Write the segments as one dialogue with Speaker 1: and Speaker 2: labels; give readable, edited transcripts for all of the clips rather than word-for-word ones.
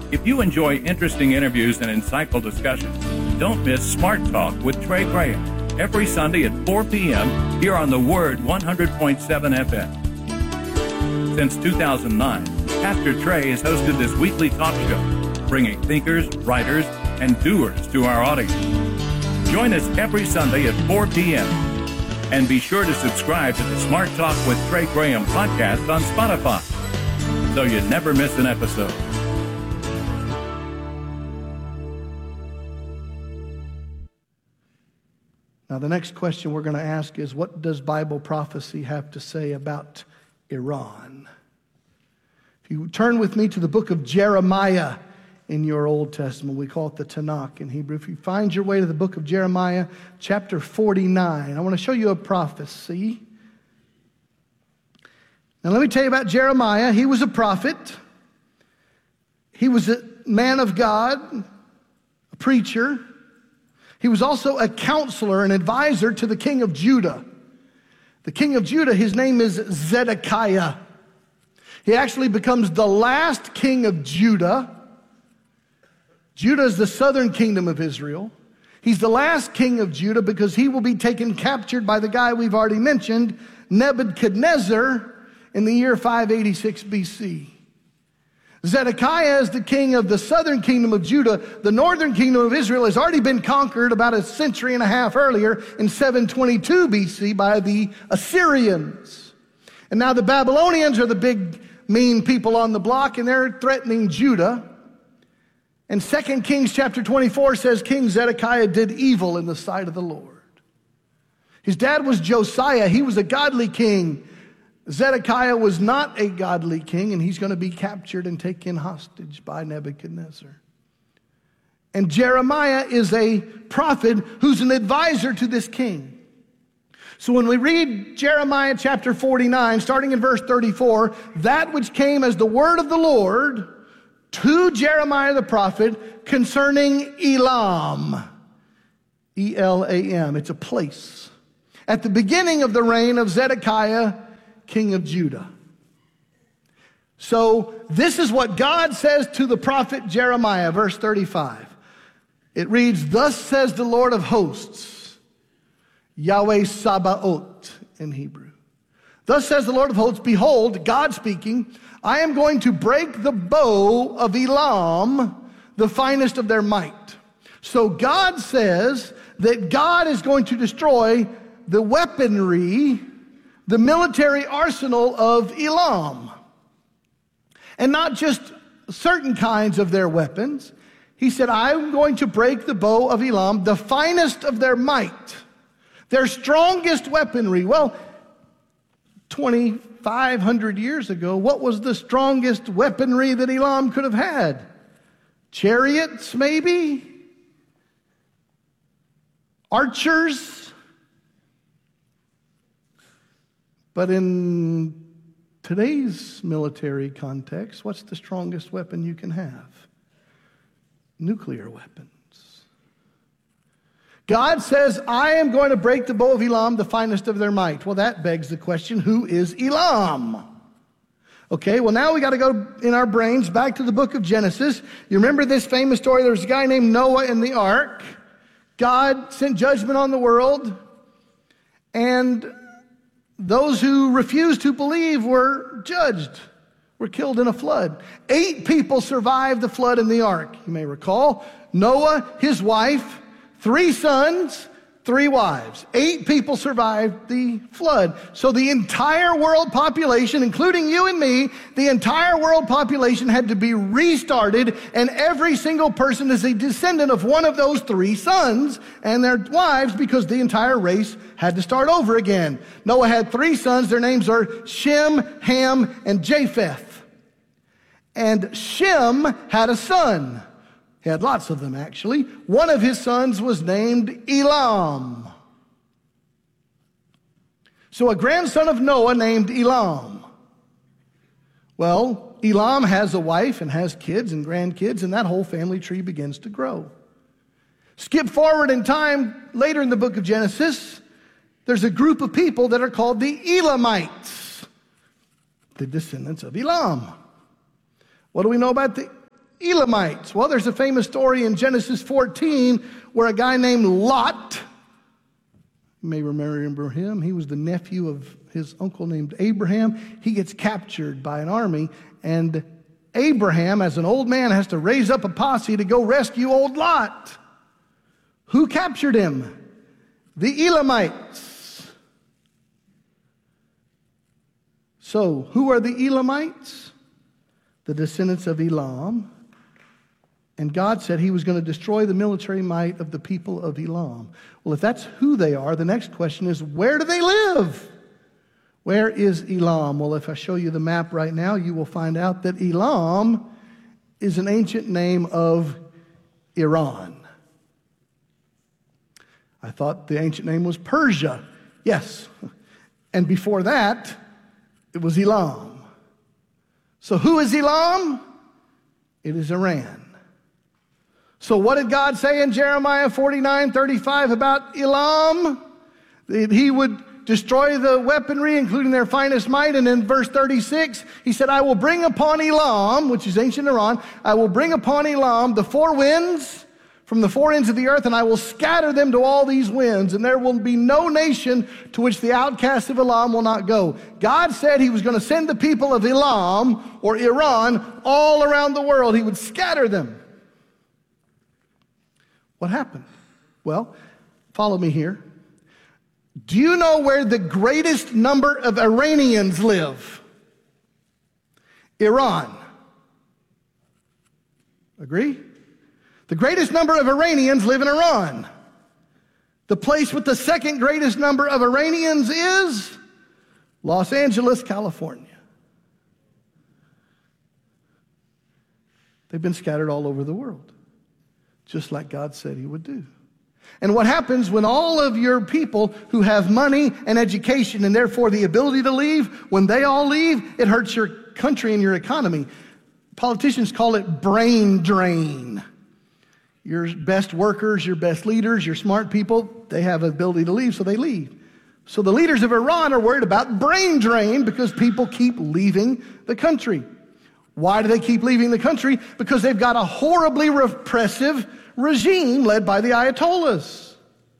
Speaker 1: If you enjoy interesting interviews and insightful discussions, don't miss Smart Talk with Trey Graham every Sunday at 4 p.m. here on The Word 100.7 FM. Since 2009, Pastor Trey has hosted this weekly talk show, bringing thinkers, writers, and doers to our audience. Join us every Sunday at 4 p.m. And be sure to subscribe to the Smart Talk with Trey Graham podcast on Spotify, so you never miss an episode.
Speaker 2: Now, the next question we're going to ask is, what does Bible prophecy have to say about Iran? If you turn with me to the book of Jeremiah in your Old Testament, we call it the Tanakh in Hebrew. If you find your way to the book of Jeremiah, chapter 49, I want to show you a prophecy. Now, let me tell you about Jeremiah. He was a prophet. He was a man of God, a preacher. He was also a counselor, an advisor to the king of Judah. The king of Judah, his name is Zedekiah. He actually becomes the last king of Judah. Judah is the southern kingdom of Israel. He's the last king of Judah because he will be captured by the guy we've already mentioned, Nebuchadnezzar, in the year 586 BC. Zedekiah is the king of the southern kingdom of Judah. The northern kingdom of Israel has already been conquered about a century and a half earlier in 722 BC by the Assyrians. And now the Babylonians are the big, mean people on the block, and they're threatening Judah. And 2 Kings chapter 24 says King Zedekiah did evil in the sight of the Lord. His dad was Josiah. He was a godly king. Zedekiah was not a godly king, and he's going to be captured and taken hostage by Nebuchadnezzar. And Jeremiah is a prophet who's an advisor to this king. So when we read Jeremiah chapter 49, starting in verse 34, that which came as the word of the Lord to Jeremiah the prophet concerning Elam, E-L-A-M, it's a place, at the beginning of the reign of Zedekiah, king of Judah. So this is what God says to the prophet Jeremiah, verse 35. It reads, "Thus says the Lord of hosts," Yahweh Sabaoth in Hebrew. "Thus says the Lord of hosts, behold," God speaking, "I am going to break the bow of Elam, the finest of their might." So God says that God is going to destroy the weaponry, the military arsenal of Elam. And not just certain kinds of their weapons. He said, I'm going to break the bow of Elam, the finest of their might, their strongest weaponry. Well, 2,500 years ago, what was the strongest weaponry that Elam could have had? Chariots, maybe? Archers? But in today's military context, what's the strongest weapon you can have? Nuclear weapons. God says, I am going to break the bow of Elam, the finest of their might. Well, that begs the question, who is Elam? Okay, well, now we got to go in our brains back to the book of Genesis. You remember this famous story? There was a guy named Noah in the ark. God sent judgment on the world, and those who refused to believe were judged, were killed in a flood. 8 people survived the flood in the ark. You may recall Noah, his wife, 3 sons, 3 wives. 8 people survived the flood. So the entire world population, including you and me, the entire world population had to be restarted, and every single person is a descendant of one of those 3 sons and their wives, because the entire race had to start over again. Noah had 3 sons. Their names are Shem, Ham, and Japheth. And Shem had a son. He had lots of them, actually. One of his sons was named Elam. So a grandson of Noah named Elam. Well, Elam has a wife and has kids and grandkids, and that whole family tree begins to grow. Skip forward in time, later in the book of Genesis, there's a group of people that are called the Elamites, the descendants of Elam. What do we know about the Elamites. Well, there's a famous story in Genesis 14 where a guy named Lot, you may remember him, he was the nephew of his uncle named Abraham. He gets captured by an army, and Abraham, as an old man, has to raise up a posse to go rescue old Lot. Who captured him? The Elamites. So, who are the Elamites? The descendants of Elam. And God said he was going to destroy the military might of the people of Elam. Well, if that's who they are, the next question is, where do they live? Where is Elam? Well, if I show you the map right now, you will find out that Elam is an ancient name of Iran. I thought the ancient name was Persia. Yes. And before that, it was Elam. So who is Elam? It is Iran. So what did God say in Jeremiah 49:35 about Elam? That he would destroy the weaponry, including their finest might. And in verse 36, he said, I will bring upon Elam, which is ancient Iran, I will bring upon Elam the four winds from the four ends of the earth, and I will scatter them to all these winds, and there will be no nation to which the outcasts of Elam will not go. God said he was going to send the people of Elam, or Iran, all around the world. He would scatter them. What happened? Well, follow me here. Do you know where the greatest number of Iranians live? Iran. Agree? The greatest number of Iranians live in Iran. The place with the second greatest number of Iranians is Los Angeles, California. They've been scattered all over the world, just like God said he would do. And what happens when all of your people who have money and education and therefore the ability to leave, when they all leave, it hurts your country and your economy. Politicians call it brain drain. Your best workers, your best leaders, your smart people, they have the ability to leave, so they leave. So the leaders of Iran are worried about brain drain because people keep leaving the country. Why do they keep leaving the country? Because they've got a horribly repressive regime led by the Ayatollahs.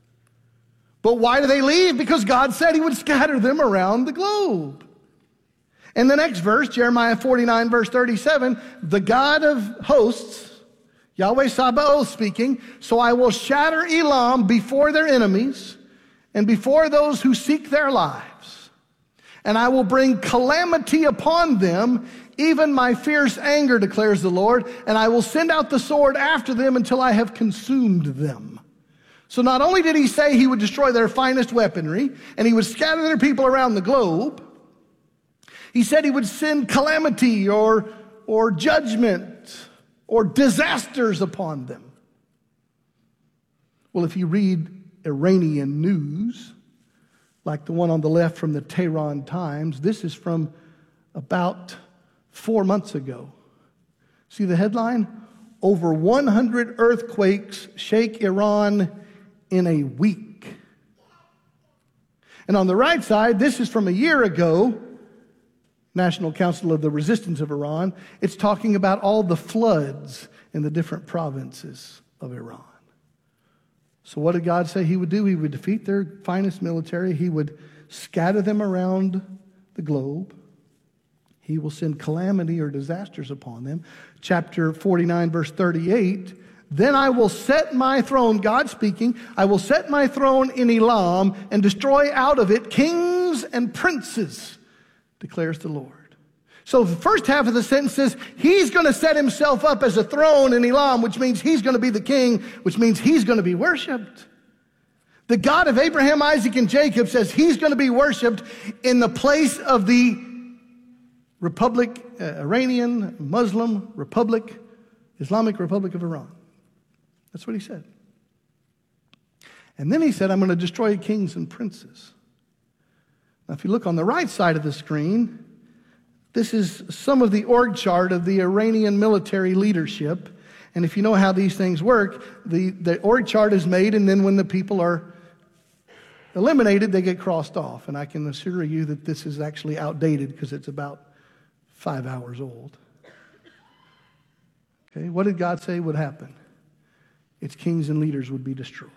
Speaker 2: But why do they leave? Because God said he would scatter them around the globe. And the next verse, Jeremiah 49, verse 37, the God of hosts, Yahweh Sabaoth speaking, so I will shatter Elam before their enemies and before those who seek their lives. And I will bring calamity upon them, even my fierce anger, declares the Lord, and I will send out the sword after them until I have consumed them. So not only did he say he would destroy their finest weaponry, and he would scatter their people around the globe, he said he would send calamity or judgment or disasters upon them. Well, if you read Iranian news, like the one on the left from the Tehran Times, this is from about 4 months ago. See the headline? Over 100 earthquakes shake Iran in a week. And on the right side, this is from a year ago, National Council of the Resistance of Iran. It's talking about all the floods in the different provinces of Iran. So what did God say he would do? He would defeat their finest military. He would scatter them around the globe. He will send calamity or disasters upon them. Chapter 49, verse 38, then I will set my throne, God speaking, I will set my throne in Elam and destroy out of it kings and princes, declares the Lord. So the first half of the sentence says he's going to set himself up as a throne in Elam, which means he's going to be the king, which means he's going to be worshiped. The God of Abraham, Isaac, and Jacob says he's going to be worshiped in the place of the Republic, Iranian, Muslim Republic, Islamic Republic of Iran. That's what he said. And then he said, I'm going to destroy kings and princes. Now, if you look on the right side of the screen, this is some of the org chart of the Iranian military leadership. And if you know how these things work, the org chart is made, and then when the people are eliminated, they get crossed off. And I can assure you that this is actually outdated because it's about 5 hours old. Okay, what did God say would happen? Its kings and leaders would be destroyed.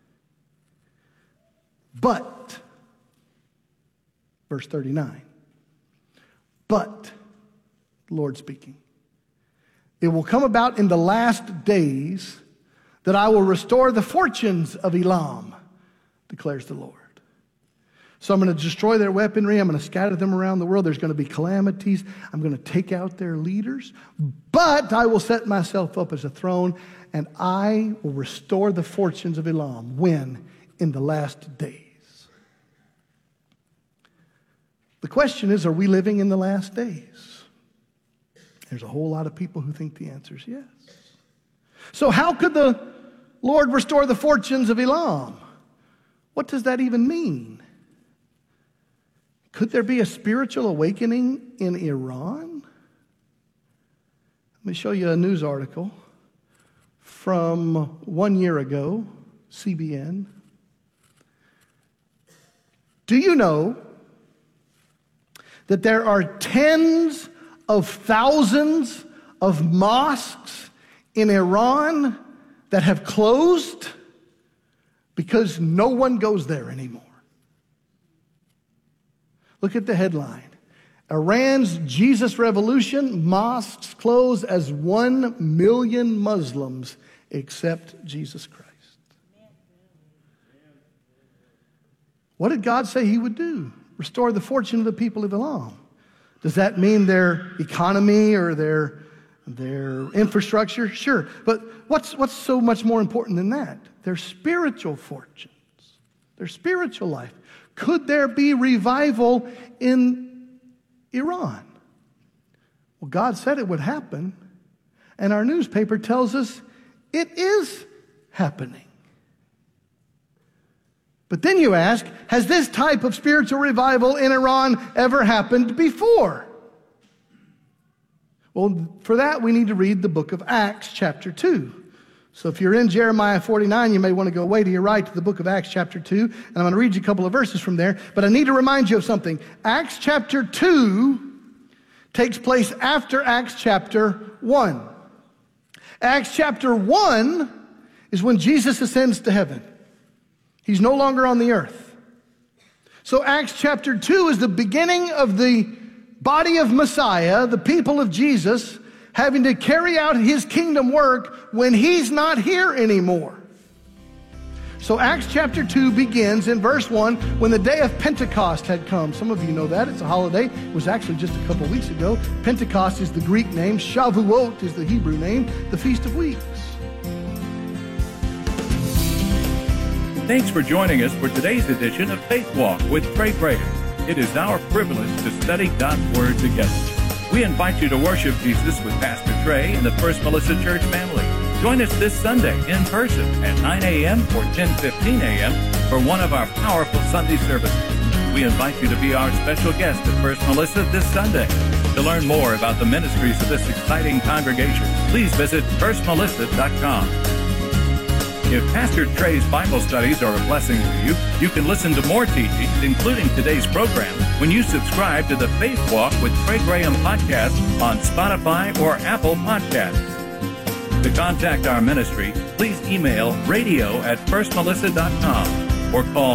Speaker 2: But, verse 39, but, the Lord speaking, it will come about in the last days that I will restore the fortunes of Elam, declares the Lord. So I'm going to destroy their weaponry. I'm going to scatter them around the world. There's going to be calamities. I'm going to take out their leaders. But I will set myself up as a throne, and I will restore the fortunes of Elam. When? In the last days. The question is, are we living in the last days? There's a whole lot of people who think the answer is yes. So how could the Lord restore the fortunes of Elam? What does that even mean? Could there be a spiritual awakening in Iran? Let me show you a news article from 1 year ago, CBN. Do you know that there are tens of thousands of mosques in Iran that have closed because no one goes there anymore? Look at the headline. Iran's Jesus revolution, mosques close as 1 million Muslims accept Jesus Christ. What did God say he would do? Restore the fortune of the people of Elam. Does that mean their economy or their infrastructure? Sure. But what's so much more important than that? Their spiritual fortunes, their spiritual life. Could there be revival in Iran? Well, God said it would happen, and our newspaper tells us it is happening. But then you ask, has this type of spiritual revival in Iran ever happened before? Well, for that we need to read the book of Acts chapter 2. So if you're in Jeremiah 49, you may want to go way to your right to the book of Acts chapter 2, and I'm going to read you a couple of verses from there. But I need to remind you of something. Acts chapter 2 takes place after Acts chapter 1. Acts chapter 1 is when Jesus ascends to heaven. He's no longer on the earth. So Acts chapter 2 is the beginning of the body of Messiah, the people of Jesus, having to carry out his kingdom work when he's not here anymore. So Acts chapter 2 begins in verse 1 when the day of Pentecost had come. Some of you know that. It's a holiday. It was actually just a couple weeks ago. Pentecost is the Greek name. Shavuot is the Hebrew name, the Feast of Weeks.
Speaker 1: Thanks for joining us for today's edition of Faith Walk with Trey Graham. It is our privilege to study God's Word together. We invite you to worship Jesus with Pastor Trey and the First Melissa Church family. Join us this Sunday in person at 9 a.m. or 10:15 a.m. for one of our powerful Sunday services. We invite you to be our special guest at First Melissa this Sunday. To learn more about the ministries of this exciting congregation, please visit firstmelissa.com. If Pastor Trey's Bible studies are a blessing to you, you can listen to more teachings, including today's program, when you subscribe to the Faith Walk with Trey Graham podcast on Spotify or Apple Podcasts. To contact our ministry, please email radio@firstmelissa.com or call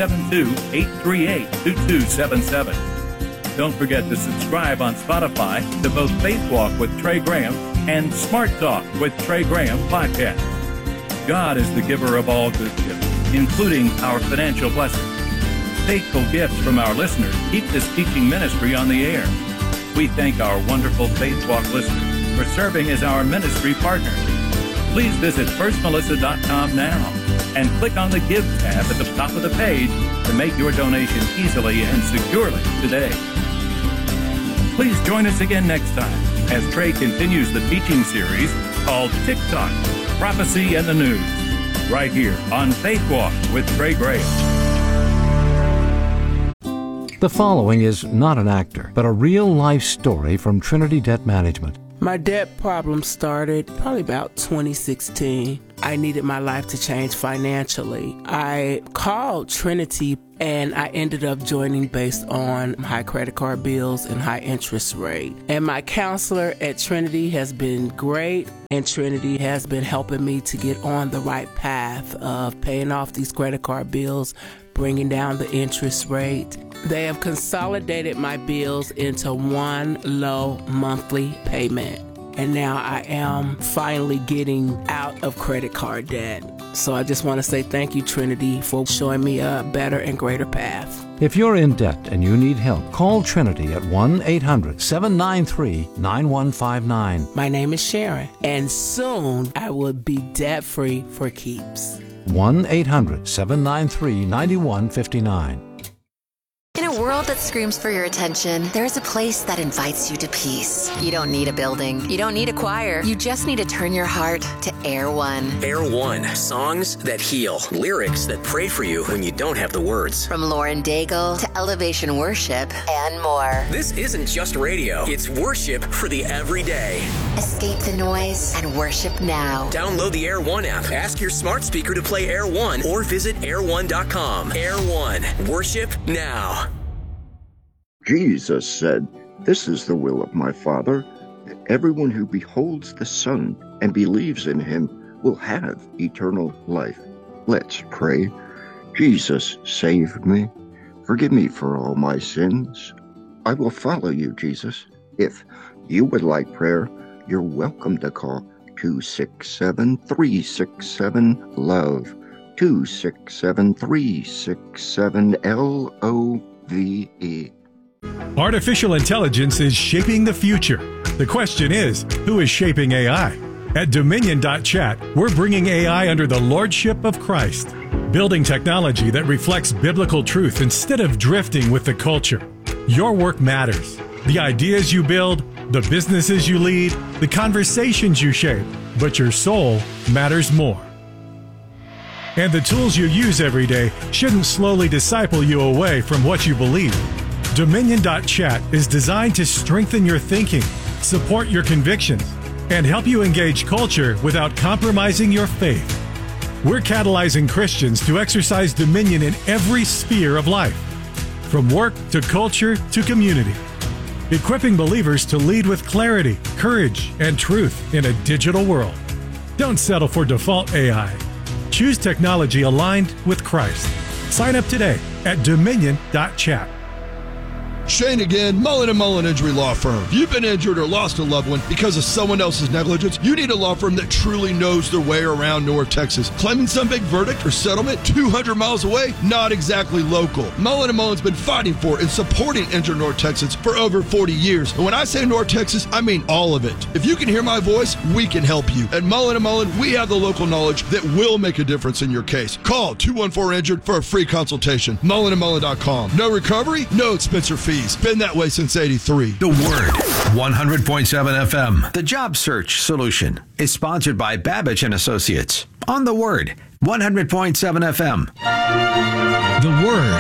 Speaker 1: 972-838-2277. Don't forget to subscribe on Spotify to both Faith Walk with Trey Graham and Smart Talk with Trey Graham podcast. God is the giver of all good gifts, including our financial blessings. Faithful gifts from our listeners keep this teaching ministry on the air. We thank our wonderful Faith Walk listeners for serving as our ministry partners. Please visit firstmelissa.com now and click on the Give tab at the top of the page to make your donation easily and securely today. Please join us again next time as Trey continues the teaching series called TikTok, Prophecy and the News, right here on Faith Walk with Trey Graham.
Speaker 3: The following is not an actor, but a real-life story from Trinity Debt Management. My debt problem started probably about 2016. I needed my life to change financially. I called Trinity and I ended up joining based on high credit card bills and high interest rate. And my counselor at Trinity has been great, and Trinity has been helping me to get on the right path of paying off these credit card bills, bringing down the interest rate. They have consolidated my bills into one low monthly payment. And now I am finally getting out of credit card debt. So I just want to say thank you, Trinity, for showing me a better and greater path.
Speaker 4: If you're in debt and you need help, call Trinity at 1-800-793-9159.
Speaker 3: My name is Sharon, and soon I will be debt-free for keeps.
Speaker 4: 1-800-793-9159.
Speaker 5: In a world that screams for your attention, there's a place that invites you to peace. You don't need a building. You don't need a choir. You just need to turn your heart to Air One.
Speaker 6: Air One, songs that heal, lyrics that pray for you when you don't have the words.
Speaker 5: From Lauren Daigle to Elevation Worship and more.
Speaker 6: This isn't just radio. It's worship for the everyday.
Speaker 5: Escape the noise and worship now.
Speaker 6: Download the Air One app. Ask your smart speaker to play Air One or visit air1.com. Air One, worship now.
Speaker 7: Jesus said, "This is the will of my Father, that everyone who beholds the Son and believes in him will have eternal life." Let's pray. Jesus, save me. Forgive me for all my sins. I will follow you, Jesus. If you would like prayer, you're welcome to call 267-367-LOVE, 267-367-LOVE.
Speaker 8: Artificial intelligence is shaping the future. The question is, who is shaping AI? At Dominion.chat, we're bringing AI under the lordship of Christ, building technology that reflects biblical truth instead of drifting with the culture. Your work matters. The ideas you build, the businesses you lead, the conversations you shape, but your soul matters more. And the tools you use every day shouldn't slowly disciple you away from what you believe. Dominion.chat is designed to strengthen your thinking, support your convictions, and help you engage culture without compromising your faith. We're catalyzing Christians to exercise dominion in every sphere of life, from work to culture to community, equipping believers to lead with clarity, courage, and truth in a digital world. Don't settle for default AI. Choose technology aligned with Christ. Sign up today at Dominion.chat.
Speaker 9: Shane again, Mullen & Mullen Injury Law Firm. If you've been injured or lost a loved one because of someone else's negligence, you need a law firm that truly knows their way around North Texas. Claiming some big verdict or settlement 200 miles away? Not exactly local. Mullen & Mullen's been fighting for and supporting injured North Texans for over 40 years. And when I say North Texas, I mean all of it. If you can hear my voice, we can help you. At Mullen & Mullen, we have the local knowledge that will make a difference in your case. Call 214-INJURED for a free consultation. MullenandMullen.com. No recovery, no expense or fee. Been that way since 83.
Speaker 10: The Word, 100.7 FM. The Job Search Solution is sponsored by Babbage and Associates. On The Word, 100.7 FM.
Speaker 11: The Word,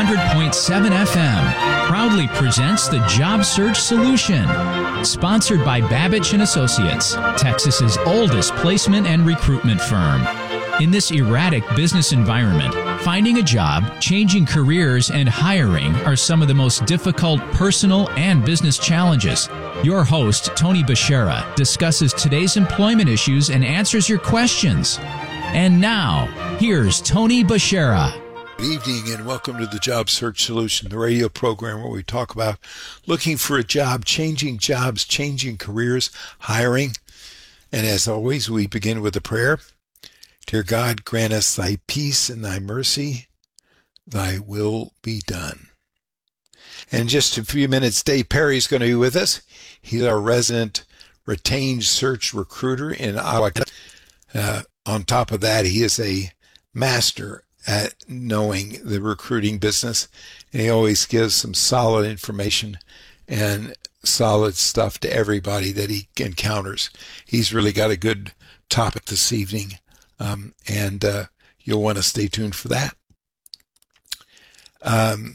Speaker 11: 100.7 FM, proudly presents the Job Search Solution. Sponsored by Babbage and Associates, Texas's oldest placement and recruitment firm. In this erratic business environment, finding a job, changing careers, and hiring are some of the most difficult personal and business challenges. Your host, Tony Bashara, discusses today's employment issues and answers your questions. And now, here's Tony Bashara.
Speaker 12: Good evening and welcome to the Job Search Solution, the radio program where we talk about looking for a job, changing jobs, changing careers, hiring. And as always, we begin with a prayer. Dear God, grant us thy peace and thy mercy, thy will be done. And in just a few minutes, Dave Perry is going to be with us. He's our resident retained search recruiter in Ottawa. On top of that, he is a master at knowing the recruiting business, and he always gives some solid information and solid stuff to everybody that he encounters. He's really got a good topic this evening. And you'll want to stay tuned for that.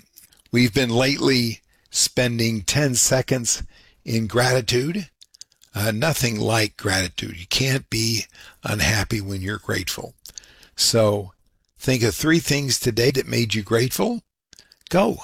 Speaker 12: We've been lately spending 10 seconds in gratitude Nothing like gratitude. You can't be unhappy when you're grateful. So think of 3 things today that made you grateful. Go.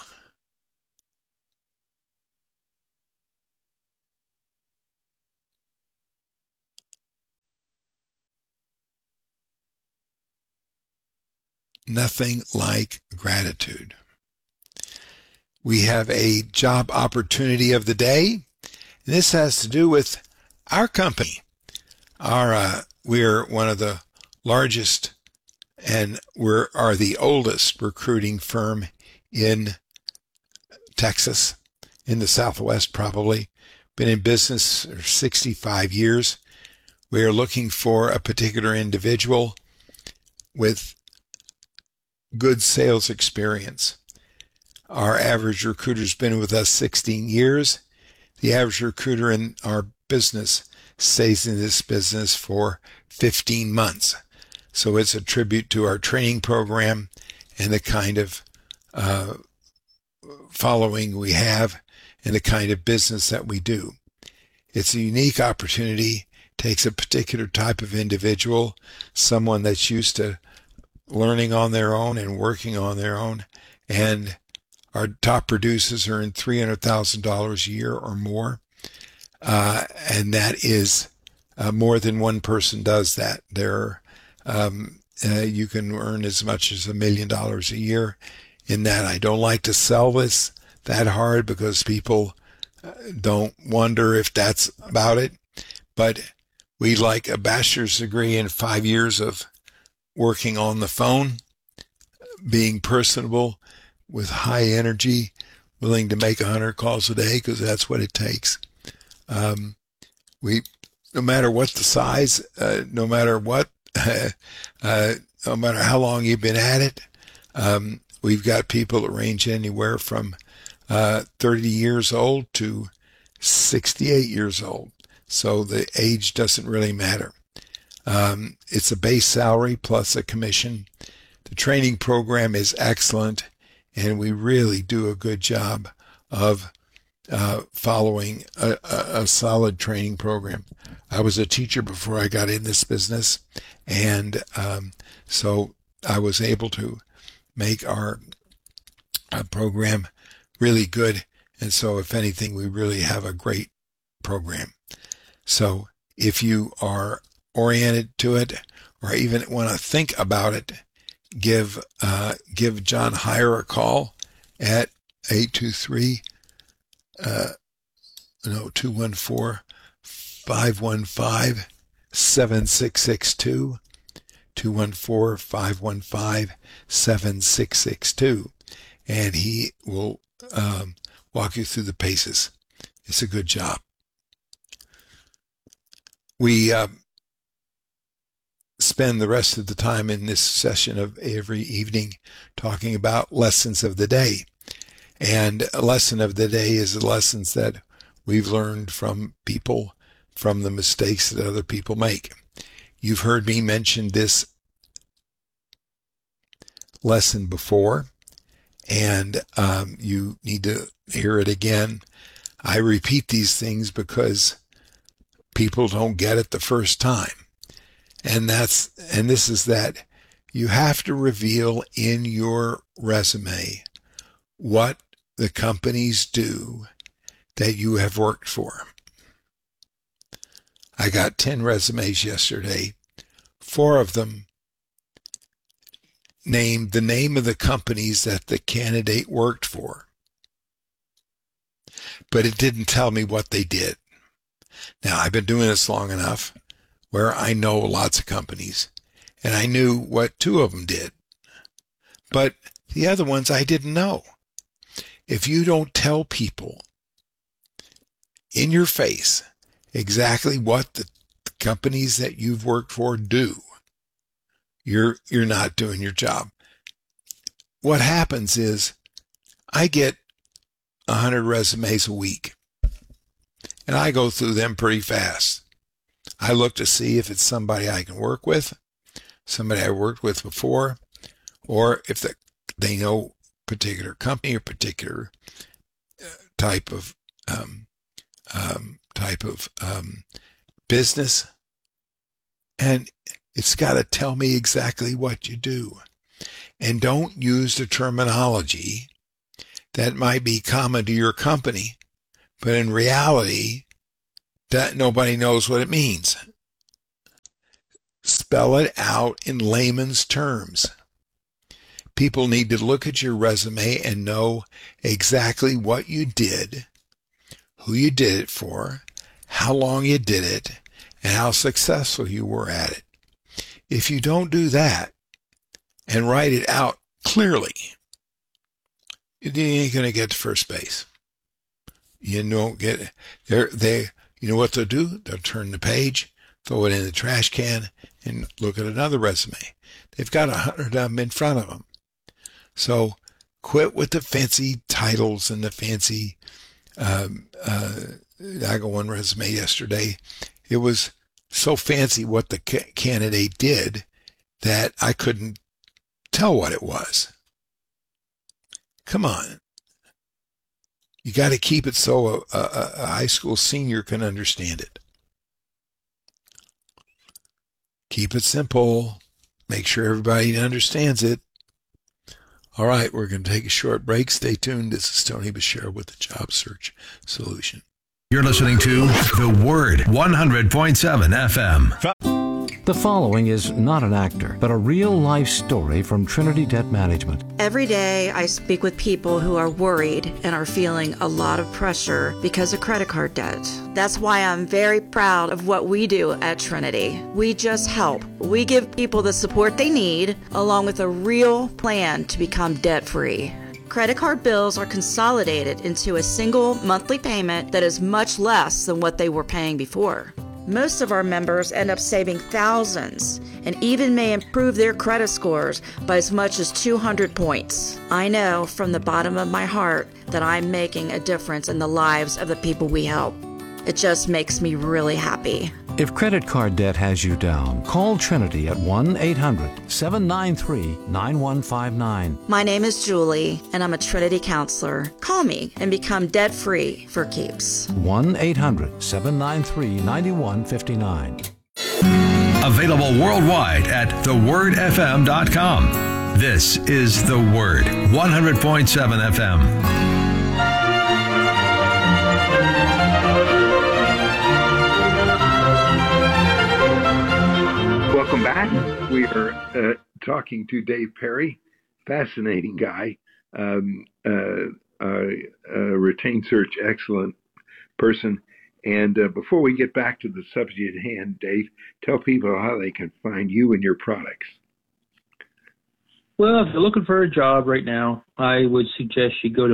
Speaker 12: Nothing like gratitude. We have a job opportunity of the day. And this has to do with our company. We're one of the largest and are the oldest recruiting firm in Texas, in the Southwest probably. Been in business for 65 years. We are looking for a particular individual with good sales experience. Our average recruiter's been with us 16 years. The average recruiter in our business stays in this business for 15 months. So it's a tribute to our training program and the kind of following we have and the kind of business that we do. It's a unique opportunity. Takes a particular type of individual, someone that's used to learning on their own and working on their own. And our top producers earn $300,000 a year or more. And that is more than one person does that. You can earn as much as $1 million a year in that. I don't like to sell this that hard because people don't wonder if that's about it. But we like a bachelor's degree in 5 years of working on the phone, being personable, with high energy, willing to make 100 calls a day because that's what it takes. No matter what the size, no matter how long you've been at it, we've got people that range anywhere from 30 years old to 68 years old. So the age doesn't really matter. It's a base salary plus a commission. The training program is excellent, and we really do a good job of following a solid training program. I was a teacher before I got in this business, and so I was able to make our program really good. And so, if anything, we really have a great program. So if you are oriented to it or even want to think about it, give John Heyer a call at 214-515-7662, 214-515-7662, and he will walk you through the paces. It's a good job. We spend the rest of the time in this session of every evening talking about lessons of the day. And a lesson of the day is the lessons that we've learned from people, from the mistakes that other people make. You've heard me mention this lesson before, and you need to hear it again. I repeat these things because people don't get it the first time. And this is that you have to reveal in your resume what the companies do that you have worked for. I got 10 resumes yesterday. 4 of them named the name of the companies that the candidate worked for, but it didn't tell me what they did. Now, I've been doing this long enough where I know lots of companies, and I knew what 2 of them did, but the other ones I didn't know. If you don't tell people in your face exactly what the companies that you've worked for do, you're not doing your job. What happens is I get 100 resumes a week, and I go through them pretty fast. I look to see if it's somebody I can work with, somebody I worked with before, or if they know particular company or particular type of type of business, and it's got to tell me exactly what you do. And don't use the terminology that might be common to your company, but in reality, that nobody knows what it means. Spell it out in layman's terms. People need to look at your resume and know exactly what you did, who you did it for, how long you did it, and how successful you were at it. If you don't do that and write it out clearly, you ain't going to get to first base. You don't get it. You know what they'll do? They'll turn the page, throw it in the trash can, and look at another resume. They've got 100 of them in front of them. So quit with the fancy titles and the fancy, I got one resume yesterday. It was so fancy what the candidate did that I couldn't tell what it was. Come on. You got to keep it so a high school senior can understand it. Keep it simple. Make sure everybody understands it. All right, we're going to take a short break. Stay tuned. This is Tony Bashir with the Job Search Solution.
Speaker 10: You're listening to The Word, 100.7 FM.
Speaker 4: The following is not an actor, but a real-life story from Trinity Debt Management.
Speaker 13: Every day I speak with people who are worried and are feeling a lot of pressure because of credit card debt. That's why I'm very proud of what we do at Trinity. We just help. We give people the support they need, along with a real plan to become debt-free. Credit card bills are consolidated into a single monthly payment that is much less than what they were paying before. Most of our members end up saving thousands and even may improve their credit scores by as much as 200 points. I know from the bottom of my heart that I'm making a difference in the lives of the people we help. It just makes me really happy.
Speaker 4: If credit card debt has you down, call Trinity at 1-800-793-9159.
Speaker 13: My name is Julie, and I'm a Trinity counselor. Call me and become debt-free for keeps.
Speaker 4: 1-800-793-9159.
Speaker 10: Available worldwide at thewordfm.com. This is The Word, 100.7 FM.
Speaker 12: Welcome back. We are talking to Dave Perry, fascinating guy, retained search, excellent person. And before we get back to the subject at hand, Dave, tell people how they can find you and your products.
Speaker 14: Well, if you're looking for a job right now, I would suggest you go to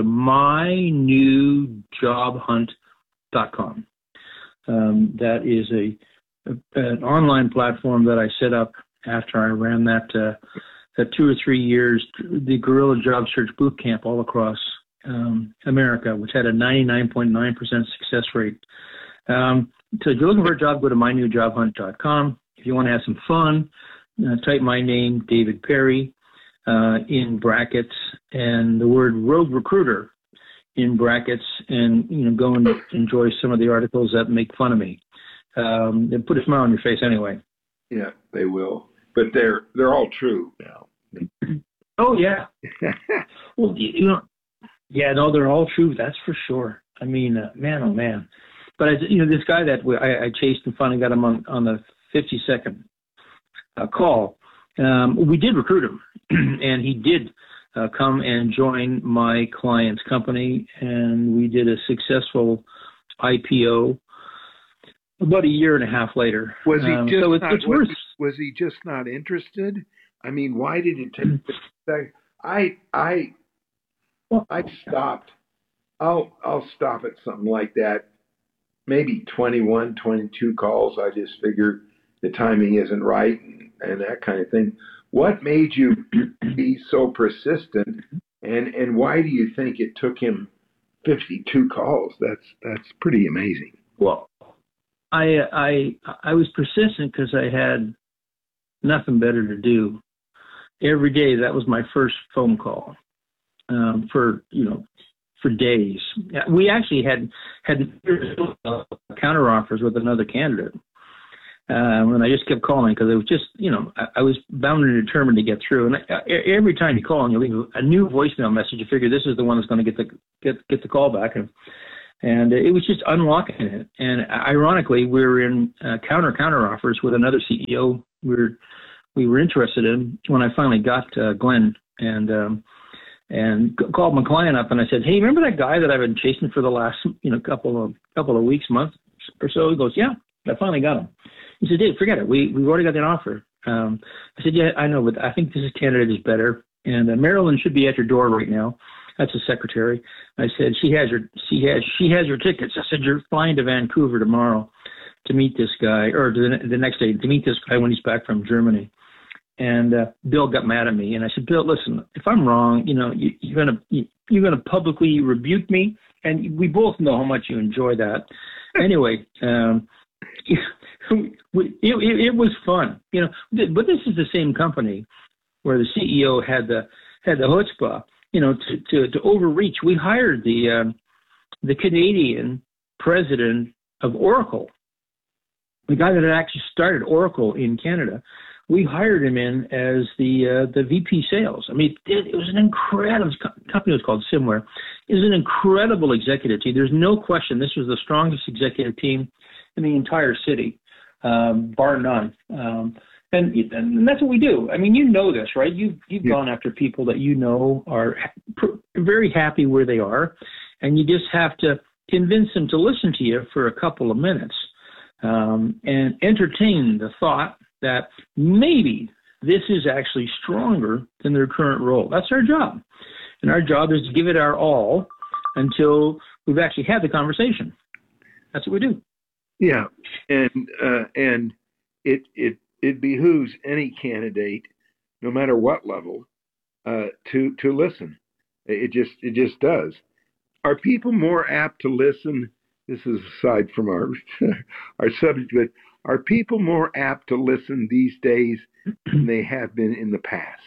Speaker 14: mynewjobhunt.com. That is an online platform that I set up after I ran that 2 or 3 years, the Guerrilla Job Search Boot Camp all across America, which had a 99.9% success rate. So if you're looking for a job, go to mynewjobhunt.com. If you want to have some fun, type my name, David Perry, in brackets, and the word Rogue Recruiter in brackets, and go and enjoy some of the articles that make fun of me. They put a smile on your face anyway.
Speaker 12: Yeah, they will. But they're all true now.
Speaker 14: Oh, yeah. Well, they're all true. That's for sure. I mean, man, oh, man. But, this guy that I chased and finally got him on the 50-second call, we did recruit him, and he did come and join my client's company, and we did a successful IPO about a year and a half later.
Speaker 12: Was he just not interested? I mean, why did it take I stopped. I'll stop at something like that. Maybe 21, 22 calls. I just figured the timing isn't right and that kind of thing. What made you be so persistent, and why do you think it took him 52 calls? That's pretty amazing.
Speaker 14: Well, I was persistent because I had nothing better to do. Every day, that was my first phone call for for days. We actually had counter offers with another candidate. And I just kept calling because it was just, I was bound and determined to get through. And every time you call and you leave a new voicemail message, you figure this is the one that's going to get the call back. And it was just unlocking it. And ironically, we were in counter offers with another CEO we were interested in when I finally got Glenn and called my client up and I said, hey, remember that guy that I've been chasing for the last couple of weeks, month or so? He goes, yeah, I finally got him. He said, Dave, forget it. We've already got that offer. I said, yeah, I know, but I think this candidate is better. And Marilyn should be at your door right now. That's the secretary. I said, she has your tickets. I said, you're flying to Vancouver tomorrow to meet this guy, or the next day to meet this guy when he's back from Germany. And Bill got mad at me, and I said, Bill, listen, if I'm wrong, you're gonna publicly rebuke me, and we both know how much you enjoy that. Anyway, it was fun, But this is the same company where the CEO had the chutzpah, to overreach. We hired the Canadian president of Oracle, the guy that had actually started Oracle in Canada. We hired him in as the VP sales. I mean, it was an incredible company. Was called Simware. It was an incredible executive team. There's no question this was the strongest executive team in the entire city, bar none. And that's what we do. I mean, this, right? You've gone after people that are very happy where they are, and you just have to convince them to listen to you for a couple of minutes and entertain the thought that maybe this is actually stronger than their current role. That's our job. And our job is to give it our all until we've actually had the conversation. That's what we do.
Speaker 15: Yeah. And it behooves any candidate, no matter what level, to listen. It just does. Are people more apt to listen? This is aside from our subject, but are people more apt to listen these days than they have been in the past?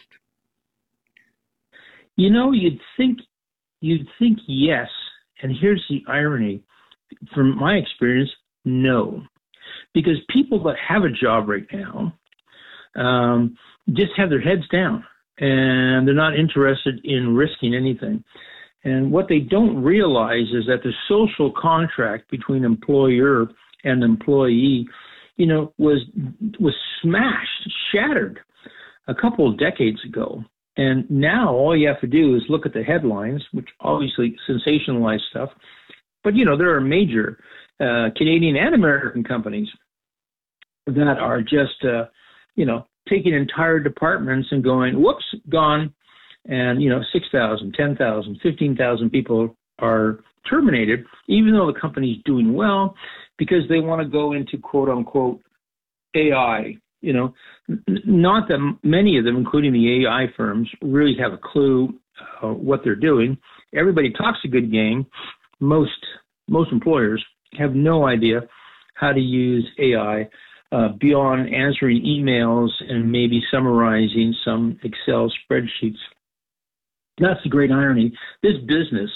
Speaker 14: You'd think yes, and here's the irony. From my experience, no. Because people that have a job right now just have their heads down, and they're not interested in risking anything. And what they don't realize is that the social contract between employer and employee was smashed, shattered a couple of decades ago. And now all you have to do is look at the headlines, which obviously sensationalize stuff. But, there are major Canadian and American companies that are just, taking entire departments and going, whoops, gone. And, 6,000, 10,000, 15,000 people are terminated, even though the company's doing well, because they want to go into quote unquote AI. Not that many of them, including the AI firms, really have a clue what they're doing. Everybody talks a good game. Most employers have no idea how to use AI beyond answering emails and maybe summarizing some Excel spreadsheets. That's the great irony. This business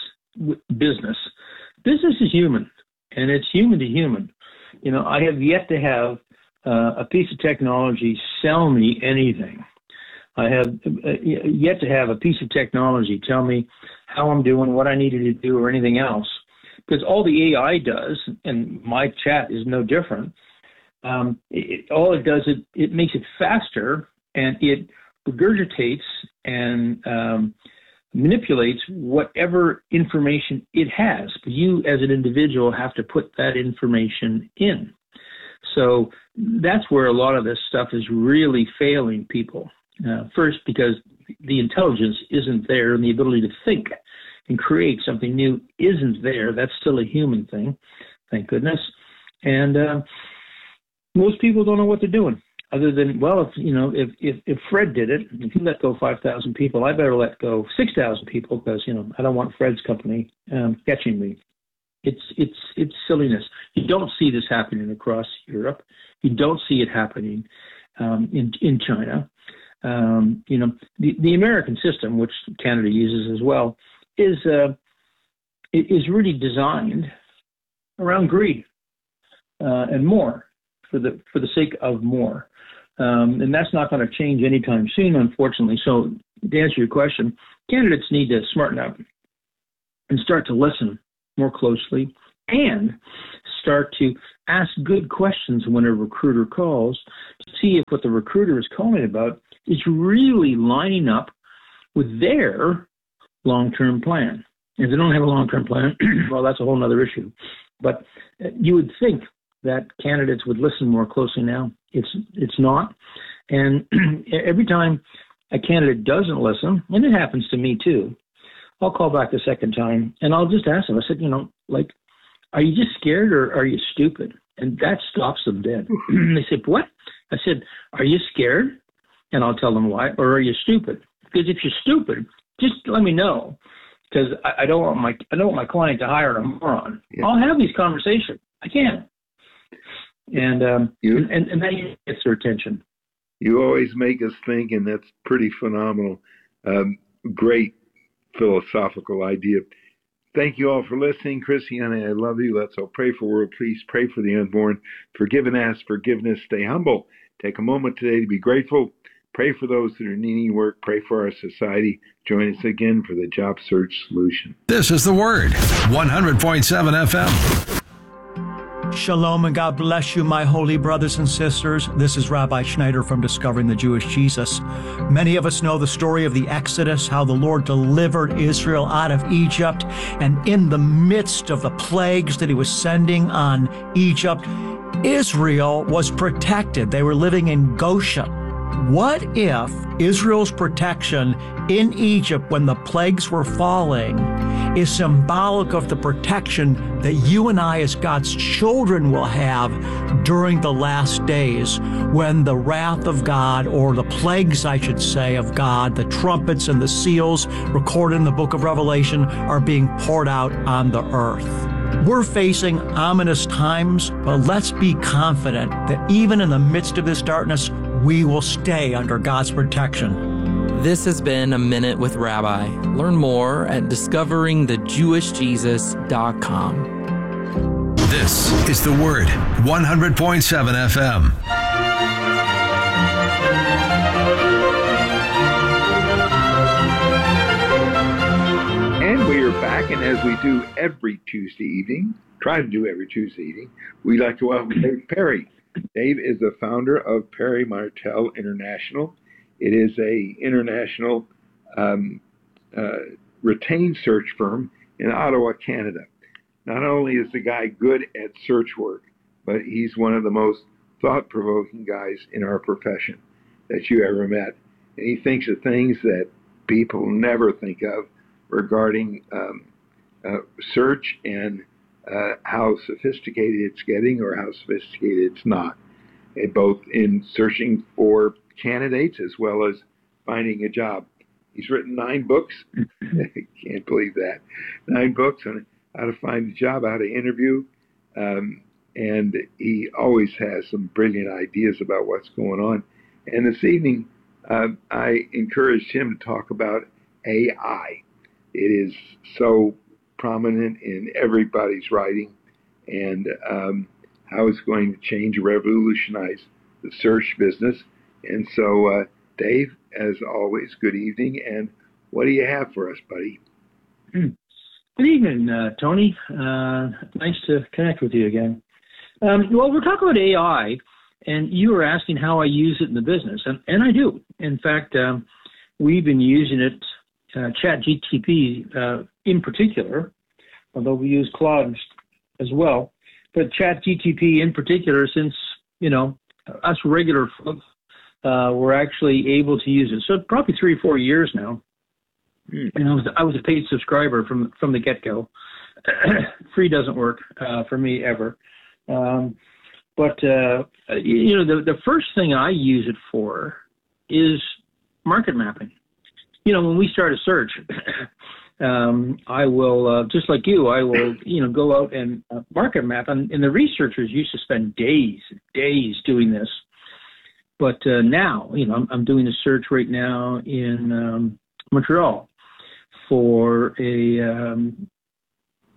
Speaker 14: is human, and it's human to human. I have yet to have a piece of technology sell me anything. I have yet to have a piece of technology tell me how I'm doing, what I needed to do, or anything else. Because all the AI does, and my chat is no different, all it does, it makes it faster, and it regurgitates and manipulates whatever information it has. But you, as an individual, have to put that information in. So that's where a lot of this stuff is really failing people. First, because the intelligence isn't there, and the ability to think and create something new isn't there. That's still a human thing, thank goodness. And most people don't know what they're doing, other than, well, if Fred did it, if he let go 5,000 people, I better let go 6,000 people because, I don't want Fred's company catching me. It's silliness. You don't see this happening across Europe. You don't see it happening in China. The American system, which Canada uses as well, is is really designed around greed and more for the sake of more. And that's not going to change anytime soon, unfortunately. So to answer your question, candidates need to smarten up and start to listen more closely and start to ask good questions when a recruiter calls to see if what the recruiter is calling about is really lining up with their long-term plan. If they don't have a long-term plan, well, that's a whole other issue. But you would think that candidates would listen more closely now. It's not. And every time a candidate doesn't listen, and it happens to me too, I'll call back the second time and I'll just ask them. I said, are you just scared or are you stupid? And that stops them dead. They said, what? I said, are you scared? And I'll tell them why. Or are you stupid? Because if you're stupid, just let me know. Because I don't want my client to hire a moron. Yeah. I'll have these conversations. I can. And that gets their attention.
Speaker 15: You always make us think, and that's pretty phenomenal. Great philosophical idea. Thank you all for listening. Christiane, I love you. Let's all pray for world peace. Pray for the unborn. Forgive and ask forgiveness. Stay humble. Take a moment today to be grateful. Pray for those that are needing work. Pray for our society. Join us again for the Job Search Solution.
Speaker 10: This is The Word, 100.7 FM.
Speaker 16: Shalom and God bless you, my holy brothers and sisters. This is Rabbi Schneider from Discovering the Jewish Jesus. Many of us know the story of the Exodus, how the Lord delivered Israel out of Egypt, and in the midst of the plagues that he was sending on Egypt, Israel was protected. They were living in Goshen. What if Israel's protection in Egypt when the plagues were falling is symbolic of the protection that you and I as God's children will have during the last days when the wrath of God, or the plagues, I should say, of God, the trumpets and the seals recorded in the book of Revelation are being poured out on the earth. We're facing ominous times, but let's be confident that even in the midst of this darkness, we will stay under God's protection.
Speaker 17: This has been A Minute with Rabbi. Learn more at discoveringthejewishjesus.com.
Speaker 10: This is The Word, 100.7 FM.
Speaker 15: And we are back, and as we do every Tuesday evening, try to do every Tuesday evening, we'd like to welcome Dave Perry. Dave is the founder of Perry Martell International. It is a international retained search firm in Ottawa, Canada. Not only is the guy good at search work, but he's one of the most thought-provoking guys in our profession that you ever met. And he thinks of things that people never think of regarding search and how sophisticated it's getting or how sophisticated it's not, and both in searching for candidates as well as finding a job. He's written 9 books. Can't believe that. 9 books on how to find a job, how to interview, and he always has some brilliant ideas about what's going on. And this evening, I encouraged him to talk about AI. It is so prominent in everybody's writing, and how it's going to change, revolutionize the search business. And so, Dave, as always, good evening, and what do you have for us, buddy?
Speaker 14: Good evening, Tony. Nice to connect with you again. Well, we're talking about AI, and you were asking how I use it in the business, and I do. In fact, we've been using it, ChatGPT in particular, although we use Claude as well, but ChatGPT in particular, since, us regular folks, we're actually able to use it. So probably 3 or 4 years now. And I was a paid subscriber from the get-go. Free doesn't work for me ever. But the first thing I use it for is market mapping. When we start a search, I will, just like you, I will, go out and market map. And the researchers used to spend days doing this. But now, I'm doing a search right now in Montreal for a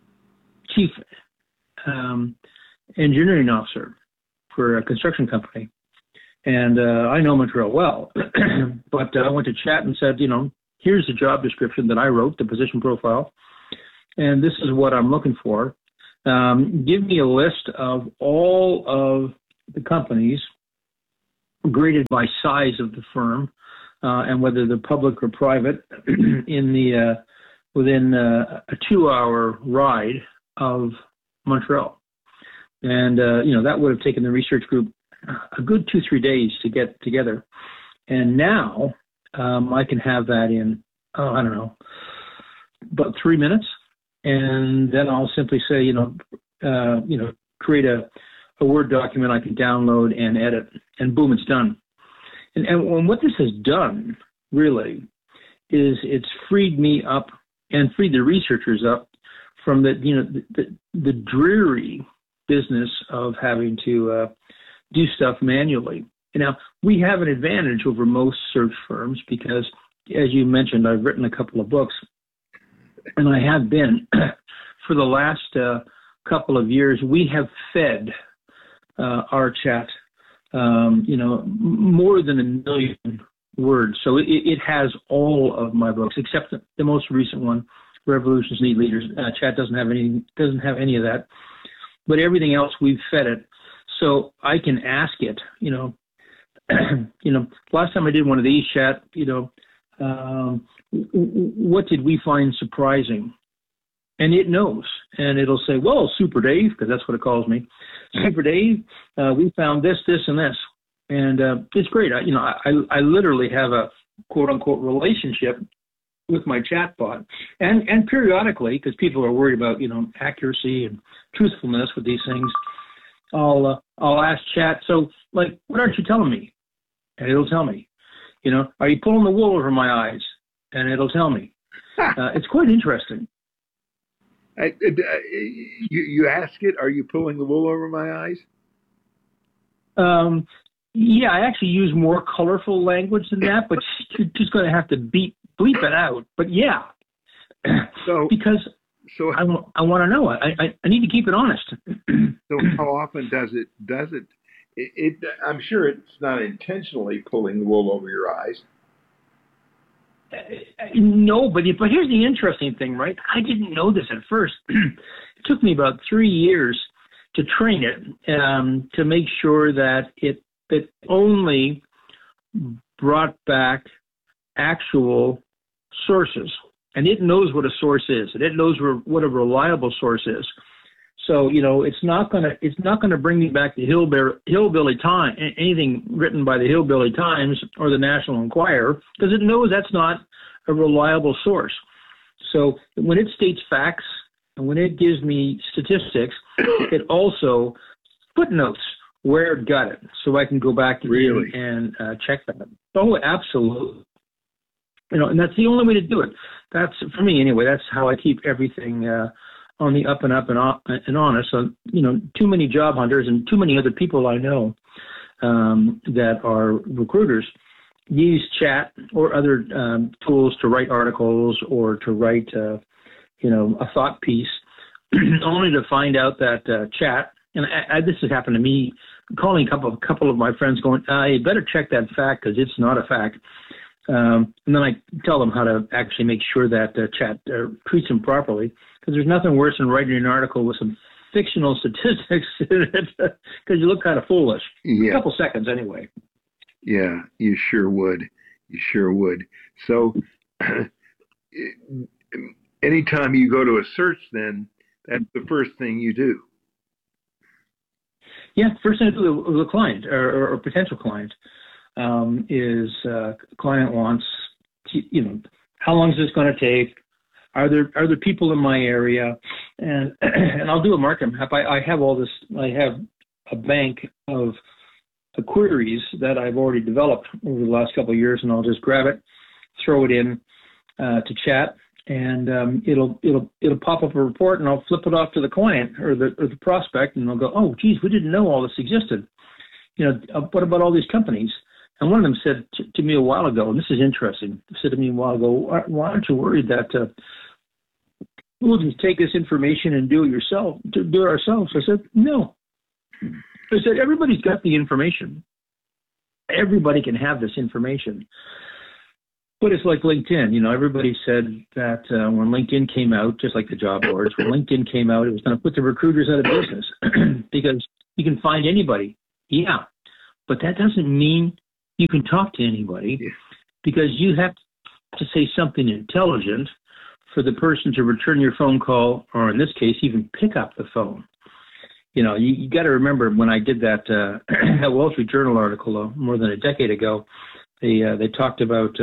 Speaker 14: chief engineering officer for a construction company. And I know Montreal well, but I went to chat and said, here's the job description that I wrote, the position profile, and this is what I'm looking for. Give me a list of all of the companies graded by size of the firm and whether they're public or private in within a 2-hour ride of Montreal. And, that would have taken the research group a good 2-3 days to get together. And now I can have that in, about 3 minutes. And then I'll simply say, create a Word document I can download and edit, and boom, it's done. And what this has done, really, is it's freed me up and freed the researchers up from the dreary business of having to do stuff manually. Now, we have an advantage over most search firms because, as you mentioned, I've written a couple of books, and I have been for the last couple of years. We have fed our chat, more than 1 million words. So it has all of my books except the most recent one, Revolutions Need Leaders. Chat doesn't have any of that, but everything else we've fed it. So I can ask it, last time I did one of these, Chat, what did we find surprising? And it knows, and it'll say, well, Super Dave, because that's what it calls me. Super Dave, we found this, this, and this. And it's great. I literally have a quote-unquote relationship with my chatbot. And periodically, because people are worried about, accuracy and truthfulness with these things, I'll ask Chat, so, what aren't you telling me? And it'll tell me. Are you pulling the wool over my eyes? And it'll tell me. It's quite interesting.
Speaker 15: You ask it, are you pulling the wool over my eyes?
Speaker 14: Yeah, I actually use more colorful language than that, but you're just going to have to bleep it out. But yeah, because I want to know. I need to keep it honest.
Speaker 15: So how often does it? I'm sure it's not intentionally pulling the wool over your eyes.
Speaker 14: No, but here's the interesting thing, right? I didn't know this at first. It took me about 3 years to train it to make sure that it only brought back actual sources, and it knows what a source is, and it knows what a reliable source is. So it's not gonna bring me back to Hillbilly Times, anything written by the Hillbilly Times or the National Enquirer, because it knows that's not a reliable source. So when it states facts and when it gives me statistics, it also footnotes where it got it, so I can go back and check that. Oh, absolutely. And that's the only way to do it. That's, for me anyway, that's how I keep everything on the up and up and honest. So, too many job hunters and too many other people I know that are recruiters use Chat or other tools to write articles or to write, a thought piece, only to find out that Chat, and this has happened to me, calling a couple of my friends going, you better check that fact because it's not a fact. And then I tell them how to actually make sure that Chat treats them properly, because there's nothing worse than writing an article with some fictional statistics in it, because you look kind of foolish.
Speaker 15: Yeah.
Speaker 14: A couple seconds anyway.
Speaker 15: Yeah, you sure would. You sure would. So anytime you go to a search, then that's the first thing you do.
Speaker 14: Yeah, first thing I do with a client or potential client is client wants to, how long is this going to take? Are there people in my area? And I'll do a market map. I have all this. I have a bank of queries that I've already developed over the last couple of years, and I'll just grab it, throw it in to Chat, and it'll pop up a report, and I'll flip it off to the client or the prospect, and they'll go, oh, geez, we didn't know all this existed. What about all these companies? And one of them said to me a while ago, and this is interesting, said to me a while ago, why aren't you worried that we'll just take this information and do it ourselves. I said, no. I said, everybody's got the information. Everybody can have this information. But it's like LinkedIn. Everybody said that when LinkedIn came out, just like the job boards, when LinkedIn came out, it was going to put the recruiters out of business because you can find anybody. Yeah, but that doesn't mean you can talk to anybody because you have to say something intelligent for the person to return your phone call, or in this case, even pick up the phone. You got to remember when I did that Wall Street Journal article more than a decade ago, they talked about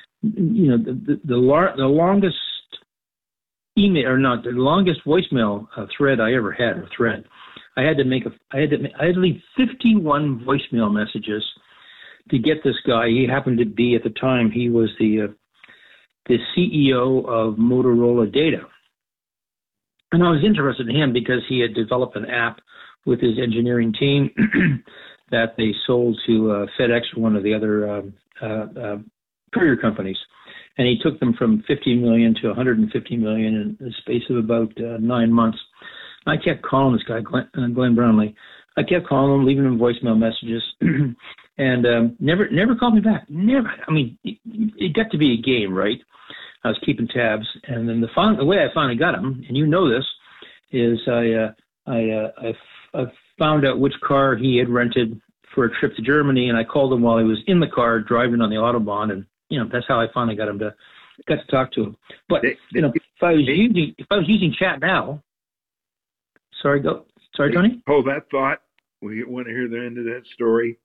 Speaker 14: the longest email, or not the longest voicemail thread I ever had. I had to leave 51 voicemail messages to get this guy. He happened to be, at the time, he was the CEO of Motorola Data. And I was interested in him because he had developed an app with his engineering team that they sold to FedEx, one of the other courier companies. And he took them from 50 million to 150 million in the space of about 9 months. I kept calling this guy, Glenn Brownlee. I kept calling him, leaving him voicemail messages, and never called me back. Never. I mean, it got to be a game, right? I was keeping tabs, and then the way I finally got him, and this, is I found out which car he had rented for a trip to Germany, and I called him while he was in the car driving on the Autobahn, and that's how I finally got to talk to him. But if I was using chat now, sorry, Tony.
Speaker 15: Hold that thought. We want to hear the end of that story.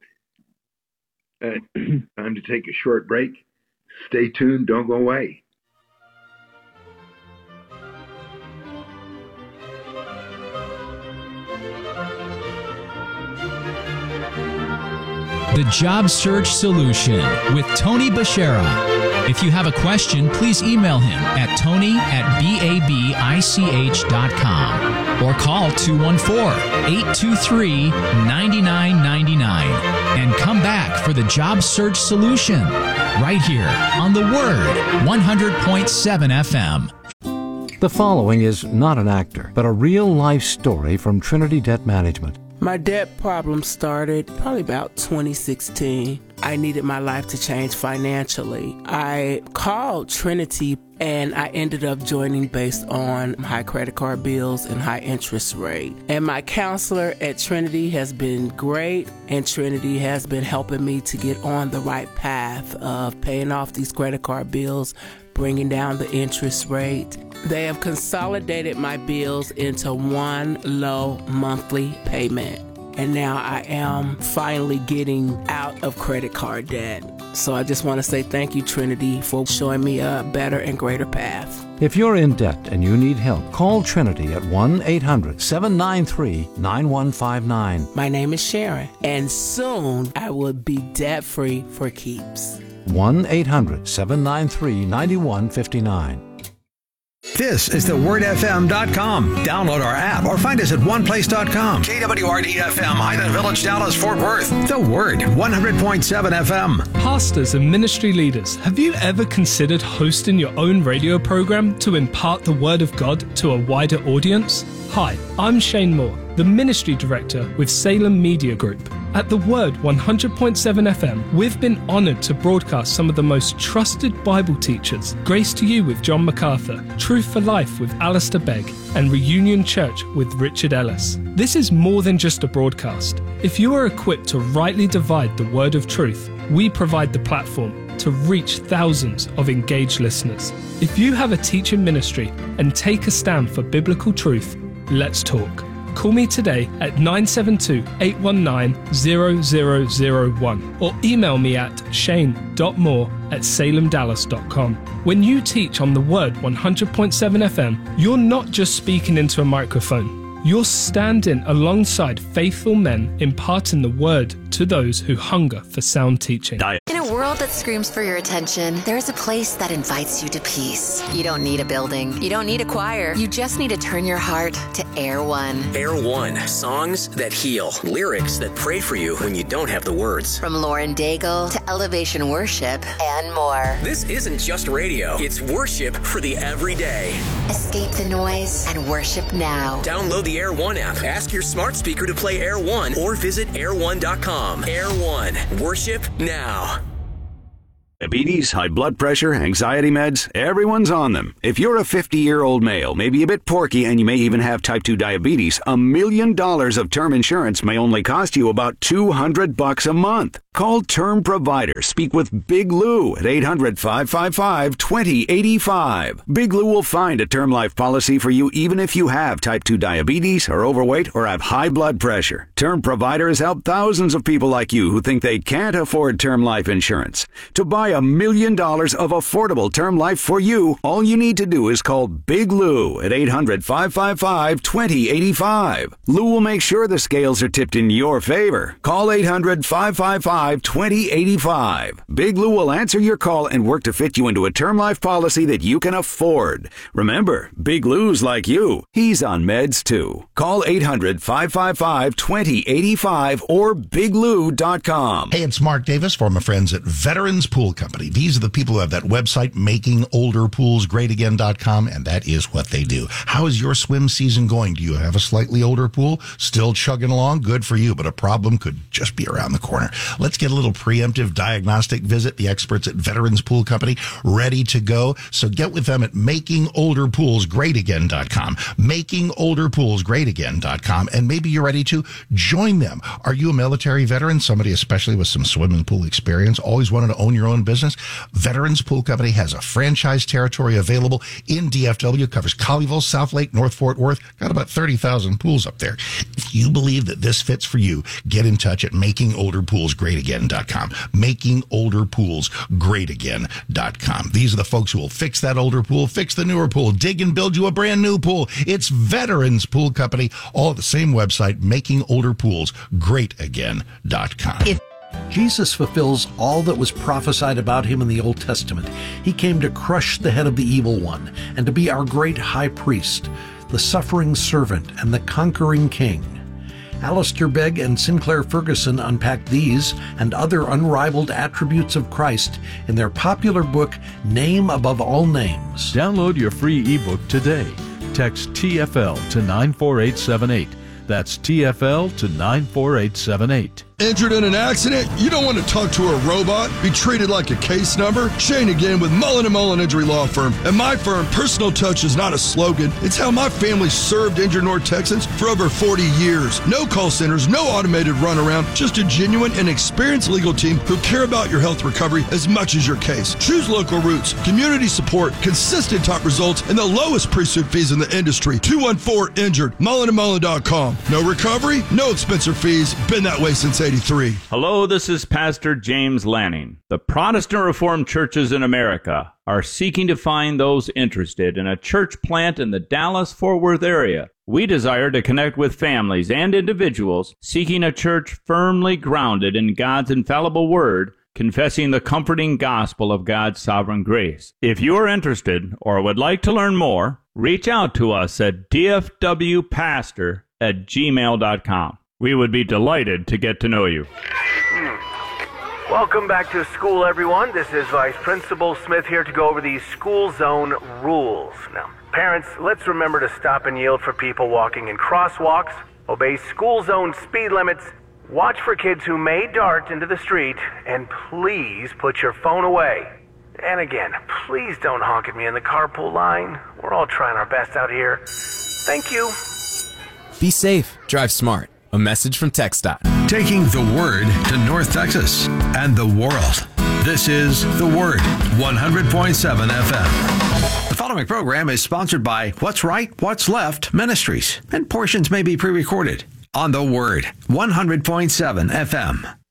Speaker 15: Time to take a short break. Stay tuned. Don't go away.
Speaker 11: The Job Search Solution with Tony Bashara. If you have a question, please email him at tony@babich.com or call 214-823-9999 and come back for the Job Search Solution right here on The Word 100.7 FM.
Speaker 4: The following is not an actor, but a real-life story from Trinity Debt Management.
Speaker 3: My debt problem started probably about 2016. I needed my life to change financially. I called Trinity and I ended up joining based on high credit card bills and high interest rate. And my counselor at Trinity has been great, and Trinity has been helping me to get on the right path of paying off these credit card bills, bringing down the interest rate. They have consolidated my bills into one low monthly payment. And now I am finally getting out of credit card debt. So I just want to say thank you, Trinity, for showing me a better and greater path.
Speaker 4: If you're in debt and you need help, call Trinity at 1-800-793-9159.
Speaker 3: My name is Sharon, and soon I will be debt-free for keeps.
Speaker 4: 1-800-793-9159.
Speaker 10: This is thewordfm.com. Download our app or find us at oneplace.com. KWRD-FM, Highland Village, Dallas, Fort Worth. The Word, 100.7 FM.
Speaker 18: Pastors and ministry leaders, have you ever considered hosting your own radio program to impart the Word of God to a wider audience? Hi, I'm Shane Moore, the Ministry Director with Salem Media Group. At The Word 100.7 FM, we've been honored to broadcast some of the most trusted Bible teachers. Grace to You with John MacArthur, Truth for Life with Alistair Begg, and Reunion Church with Richard Ellis. This is more than just a broadcast. If you are equipped to rightly divide the word of truth, we provide the platform to reach thousands of engaged listeners. If you have a teaching ministry and take a stand for biblical truth, let's talk. Call me today at 972-819-0001 or email me at shane.moore@salemdallas.com. When you teach on the Word 100.7 FM, you're not just speaking into a microphone. You're standing alongside faithful men imparting the Word to those who hunger for sound teaching.
Speaker 5: In a world that screams for your attention, there's a place that invites you to peace. You don't need a building. You don't need a choir. You just need to turn your heart to Air One.
Speaker 6: Air One, songs that heal, lyrics that pray for you when you don't have the words.
Speaker 5: From Lauren Daigle to Elevation Worship and more.
Speaker 6: This isn't just radio. It's worship for the everyday.
Speaker 5: Escape the noise and worship now.
Speaker 6: Download the Air One app. Ask your smart speaker to play Air One or visit air1.com. Air One, worship now.
Speaker 19: Diabetes, high blood pressure, anxiety meds, everyone's on them. If you're a 50-year-old male, maybe a bit porky, and you may even have type 2 diabetes, $1 million of term insurance may only cost you about $200 a month. Call Term Provider. Speak with Big Lou at 800-555-2085. Big Lou will find a term life policy for you even if you have type 2 diabetes, are overweight, or have high blood pressure. Term Provider has helped thousands of people like you who think they can't afford term life insurance. To buy $1 million of affordable term life for you, all you need to do is call Big Lou at 800-555-2085. Lou will make sure the scales are tipped in your favor. Call 800-555-2085. Big Lou will answer your call and work to fit you into a term life policy that you can afford. Remember, Big Lou's like you. He's on meds too. Call 800-555-2085 or biglou.com.
Speaker 20: Hey, it's Mark Davis for my friends at Veterans Pool Company. These are the people who have that website, makingolderpoolsgreatagain.com, and that is what they do. How is your swim season going? Do you have a slightly older pool? Still chugging along? Good for you, but a problem could just be around the corner. Let's get a little preemptive diagnostic visit. The experts at Veterans Pool Company ready to go. So get with them at makingolderpoolsgreatagain.com, makingolderpoolsgreatagain.com, and maybe you're ready to join them. Are you a military veteran? Somebody especially with some swimming pool experience? Always wanted to own your own business? Veterans Pool Company has a franchise territory available in DFW, covers Colleyville, South Lake, North Fort Worth, got about 30,000 pools up there. If you believe that this fits for you, get in touch at makingolderpoolsgreatagain.com, makingolderpoolsgreatagain.com. These are the folks who will fix that older pool, fix the newer pool, dig and build you a brand new pool. It's Veterans Pool Company, all at the same website, makingolderpoolsgreatagain.com.
Speaker 21: Jesus fulfills all that was prophesied about him in the Old Testament. He came to crush the head of the evil one and to be our great high priest, the suffering servant and the conquering king. Alistair Begg and Sinclair Ferguson unpack these and other unrivaled attributes of Christ in their popular book, Name Above All Names.
Speaker 22: Download your free ebook today. Text TFL to 94878. That's TFL to 94878.
Speaker 9: Injured in an accident? You don't want to talk to a robot? Be treated like a case number? Shane again with Mullen & Mullen Injury Law Firm. At my firm, personal touch is not a slogan. It's how my family served injured North Texans for over 40 years. No call centers, no automated runaround, just a genuine and experienced legal team who care about your health recovery as much as your case. Choose local routes, community support, consistent top results, and the lowest pre-suit fees in the industry. 214-INJURED, mullenandmullen.com. No recovery, no expensive fees. Been that way since 83.
Speaker 23: Hello, this is Pastor James Lanning. The Protestant Reformed churches in America are seeking to find those interested in a church plant in the Dallas-Fort Worth area. We desire to connect with families and individuals seeking a church firmly grounded in God's infallible word, confessing the comforting gospel of God's sovereign grace. If you are interested or would like to learn more, reach out to us at dfwpastor@gmail.com. We would be delighted to get to know you.
Speaker 24: Welcome back to school, everyone. This is Vice Principal Smith here to go over these school zone rules. Now, parents, let's remember to stop and yield for people walking in crosswalks, obey school zone speed limits, watch for kids who may dart into the street, and please put your phone away. And again, please don't honk at me in the carpool line. We're all trying our best out here. Thank you.
Speaker 25: Be safe. Drive smart. A message from TxDOT.
Speaker 10: Taking the Word to North Texas and the world. This is The Word, 100.7 FM. The following program is sponsored by What's Right, What's Left Ministries, and portions may be pre-recorded on The Word, 100.7 FM.